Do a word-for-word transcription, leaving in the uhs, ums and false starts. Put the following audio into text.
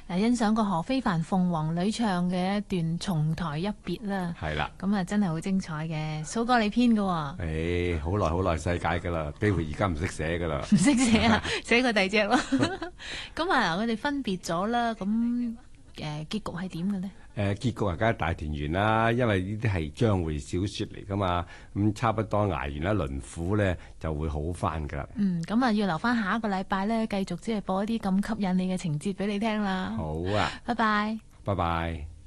誒欣賞過何非凡鳳凰女唱嘅一段重台一別啦。 係啦， 咁啊真係好精彩嘅，蘇哥你編嘅喎。 誒好耐好耐世界㗎啦，幾乎而家唔識寫㗎啦。 唔識寫啊，寫個第二隻咯。咁啊，我哋分別咗啦，咁誒、呃、結局係點嘅咧？ 誒結局係梗係大團圓啦，因為呢啲係章回小説嚟㗎嘛，咁差不多捱完一輪苦咧就會好翻㗎啦。 嗯，咁啊要留翻下一個禮拜咧，繼續即係播一啲咁吸引你嘅情節俾你聽啦。 好啊， 拜拜。 拜拜。